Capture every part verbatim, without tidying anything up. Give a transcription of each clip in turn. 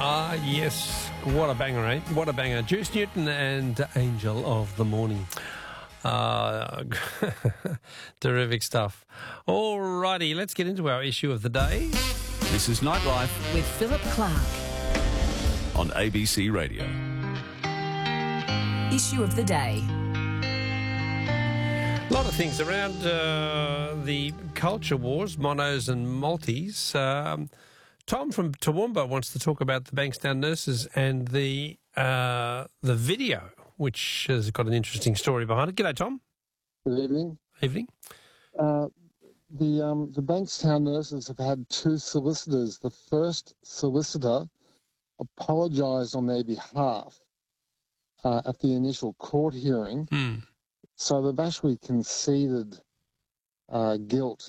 Ah, yes. What a banger, eh? What a banger. Juice Newton and Angel of the Morning. Uh, terrific stuff. All righty, let's get into our issue of the day. This is Nightlife with Philip Clark on A B C Radio. Issue of the day. A lot of things around uh, the culture wars, monos and multis. Um, Tom from Toowoomba wants to talk about the Bankstown nurses and the uh, the video, which has got an interesting story behind it. G'day, Tom. Good evening. Evening. Uh, the um, the Bankstown nurses have had two solicitors. The first solicitor apologised on their behalf uh, at the initial court hearing. Hmm. So they've actually conceded uh, guilt.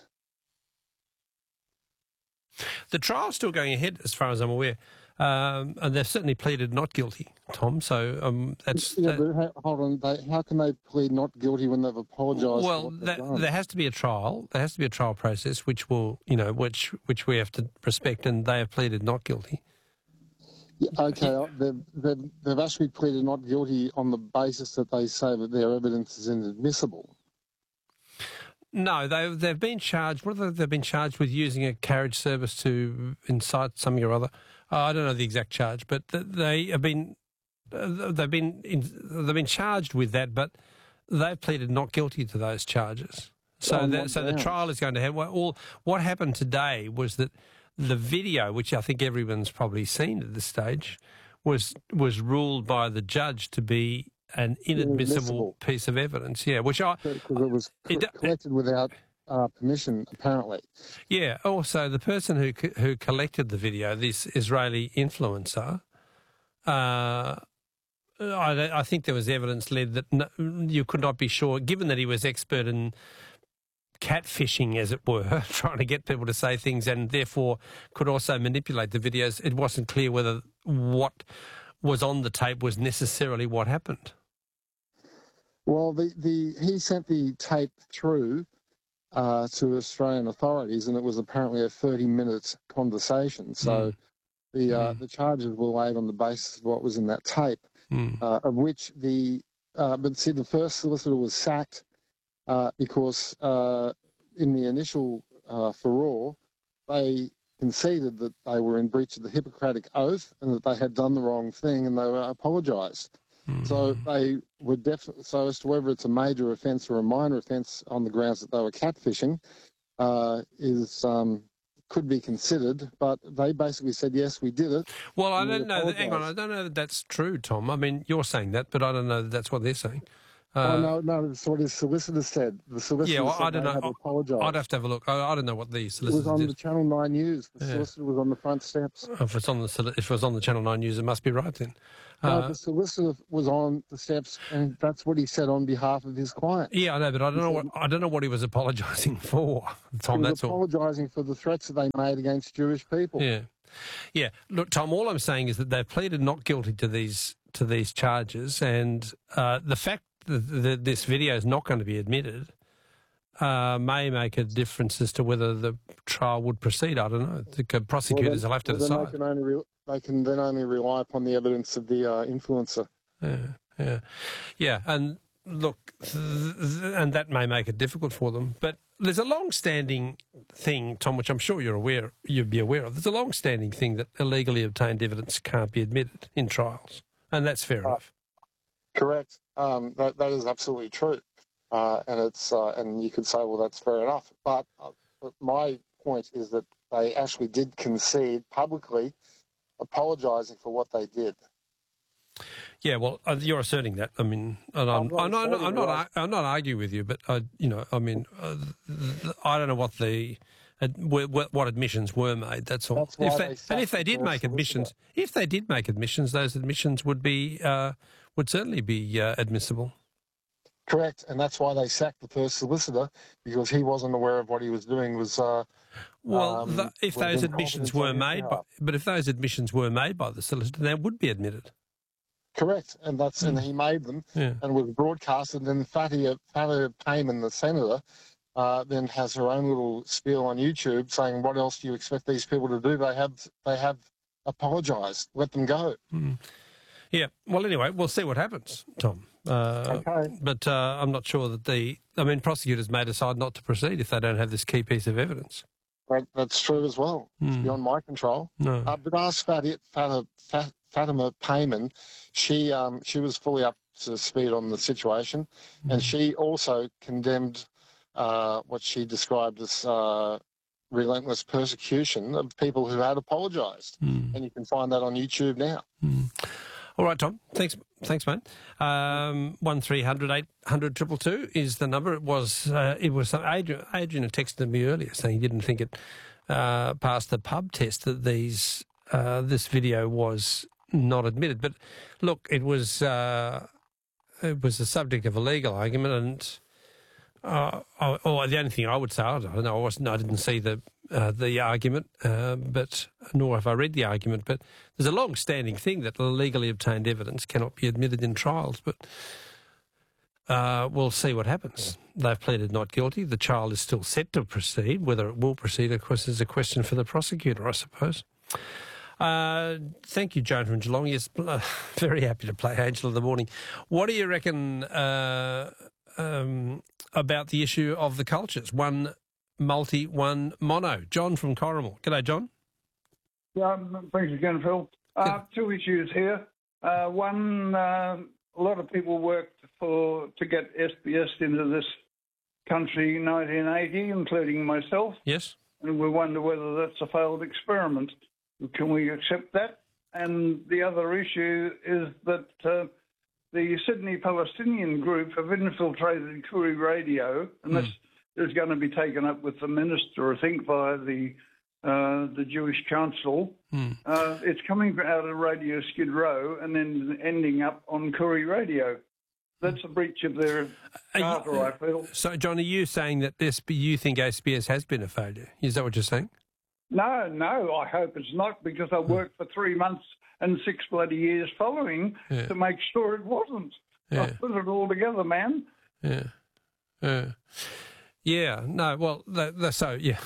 The trial's still going ahead, as far as I'm aware, um, and they've certainly pleaded not guilty, Tom. So um, that's Yeah, that, but ha- hold on. They, how can they plead not guilty when they've apologised? well. for what they've That, done? there has to be a trial. There has to be a trial process, which will, you know, which which we have to respect, and they have pleaded not guilty. Yeah, okay, uh, they've, they've, they've actually pleaded not guilty on the basis that they say that their evidence is inadmissible. No, they've they've been charged. What have they, they've been charged with using a carriage service to incite something or other. Uh, I don't know the exact charge, but th- they have been uh, they've been in, they've been charged with that, but they've pleaded not guilty to those charges. So On that, what so the grounds? trial is going to have. Well, all what happened today was that the video, which I think everyone's probably seen at this stage, was was ruled by the judge to be an inadmissible Inadmissible. piece of evidence. Yeah, which I Because it was It co- do- collected without uh, permission, apparently. Yeah. Also, the person who co- who collected the video, this Israeli influencer, uh, I, I think there was evidence led that no, you could not be sure, given that he was expert in catfishing, as it were, trying to get people to say things, and therefore could also manipulate the videos. It wasn't clear whether what was on the tape was necessarily what happened. Well, the, the he sent the tape through uh, to Australian authorities, and it was apparently a thirty-minute conversation. So Mm. the uh, Mm. the charges were laid on the basis of what was in that tape, Mm. uh, of which the uh, but see the first solicitor was sacked uh, because uh, in the initial uh, furore they conceded that they were in breach of the Hippocratic Oath and that they had done the wrong thing, and they were apologised. Mm. So they were definitely, so as to whether it's a major offence or a minor offence on the grounds that they were catfishing uh, is um, could be considered, but they basically said, yes, we did it. Well, I and we don't know. That, hang on, I apologise. don't know that that's true, Tom. I mean, you're saying that, but I don't know that that's what they're saying. Uh, oh, no, no, that's what his solicitor said. The solicitor Yeah, well, said I don't they know. had I- apologised. I'd have to have a look. I, I don't know what the It was solicitor on did. the Channel nine News. The Yeah. solicitor was on the front steps. If it's on the soli- if it was on the Channel Nine News, it must be right then. No, Uh, the solicitor was on the steps, and that's what he said on behalf of his client. yeah, I know, but I don't know what I don't know what he was apologising for, Tom. he was That's all. apologising for the threats that they made against Jewish people. Yeah, yeah. Look, Tom. All I'm saying is that they've pleaded not guilty to these to these charges, and uh, the fact that, that this video is not going to be admitted uh, may make a difference as to whether the trial would proceed. I don't know. The prosecutors will have to well, then decide. They can, only re- they can then only rely upon the evidence of the uh, influencer. Yeah, yeah, yeah. And look, th- th- and that may make it difficult for them. But there's a long-standing thing, Tom, which I'm sure you're aware, you'd be aware of. There's a long-standing thing that illegally obtained evidence can't be admitted in trials, and that's fair Uh, enough. Correct. Um, that, that is absolutely true. Uh, and it's uh, and you could say, well, that's fair enough. But, uh, but my point is that they actually did concede publicly, apologising for what they did. Yeah, well, uh, you're asserting that. I mean, and I'm, I'm I'm not not, I'm asserting not, it. ar- I'm not arguing with you, but I, you know, I mean, uh, th- th- I don't know what the uh, wh- wh- what admissions were made. That's all. That's why if they they, sacked and if they the did first make admissions, solicitor. if they did make admissions, those admissions would be uh, would certainly be uh, admissible. Correct. And that's why they sacked the first solicitor, because he wasn't aware of what he was doing was... Uh, Well, um, th- if was those incompetence admissions on were his made, by, behalf. but if those admissions were made by the solicitor, they would be admitted. Correct. And that's and Mm. he made them Yeah. and was broadcasted. And then Fatia, Fatia Payman, the senator, uh, then has her own little spiel on YouTube saying, what else do you expect these people to do? They have they have apologise, let them go. Mm. Yeah. Well, anyway, we'll see what happens, Tom. Uh, Okay. But uh, I'm not sure that the... I mean, prosecutors may decide not to proceed if they don't have this key piece of evidence. That, that's true as well. It's Mm. beyond my control. No. Uh, but ask Fat- Fat- Fat- Fatima Payman. She um, she was fully up to speed on the situation, Mm. and she also condemned uh, what she described as uh, relentless persecution of people who had apologised. Mm. And you can find that on YouTube now. Mm. All right, Tom. Thanks, thanks, mate. Um, one three hundred eight hundred triple two is the number. It was uh, it was Adrian. Adrian had texted me earlier saying he didn't think it uh, passed the pub test that these uh, this video was not admitted. But look, it was uh, it was the subject of a legal argument, and uh, oh, oh, the only thing I would say, I don't know, I wasn't, I didn't see the uh, the argument, uh, but nor have I read the argument. But there's a long-standing thing that legally obtained evidence cannot be admitted in trials. But uh, we'll see what happens. They've pleaded not guilty. The trial is still set to proceed. Whether it will proceed, of course, is a question for the prosecutor, I suppose. Uh, thank you, Joan from Geelong. Yes, uh, very happy to play Angel of the Morning. What do you reckon uh, um, about the issue of the cultures? One multi, one mono. John from Corrimal. G'day, John. Yeah, um, thanks again, Phil. Uh, two issues here. Uh, one, uh, a lot of people worked for to get S B S into this country in nineteen eighty, including myself, Yes. and we wonder whether that's a failed experiment. Can we accept that? And the other issue is that uh, the Sydney Palestinian group have infiltrated Koori Radio, and Mm. this is going to be taken up with the minister, I think, via the uh, the Jewish Council. Mm. Uh, it's coming out of Radio Skid Row and then ending up on Koori Radio. That's a breach of their Are you- charter, I feel. So, John, are you saying that this, you think S B S has been a failure? Is that what you're saying? No, no, I hope it's not, because I worked for three months and six bloody years following Yeah. to make sure it wasn't. I Yeah. put it all together, man. Yeah. Yeah. Yeah. No. Well. That, that, so yeah.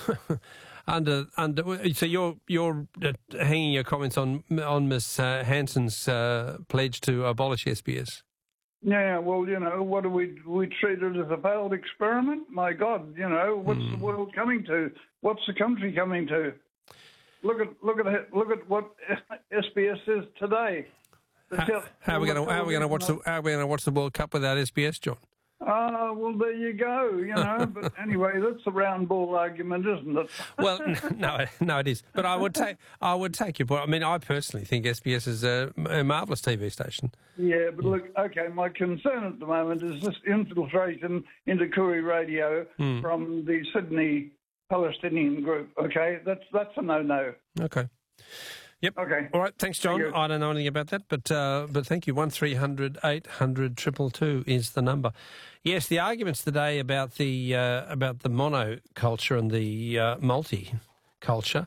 under under. So you're you're uh, hanging your comments on on Miss uh, Hanson's uh, pledge to abolish S B S. Yeah, well, you know, what do we we treat it as a failed experiment? My God, you know, what's Hmm. the world coming to? What's the country coming to? Look at look at it- look at what S B S is today. The How, tel- how are we going to how are we going to watch the how are we going to watch the World Cup without S B S, John? Ah, well, there you go. You know, but anyway, that's a round ball argument, isn't it? Well, no, no, it is. But I would take I would take your point. I mean, I personally think S B S is a, a marvellous T V station. Yeah, but look, okay, my concern at the moment is this infiltration into Koori Radio Hmm. from the Sydney Palestinian group, okay? That's that's a no-no. Okay. Yep. Okay. All right. Thanks, John. Thank you. I don't know anything about that, but uh, but thank you. One three hundred eight hundred triple two is the number. Yes, the arguments today about the uh, about the mono culture and the uh, multi culture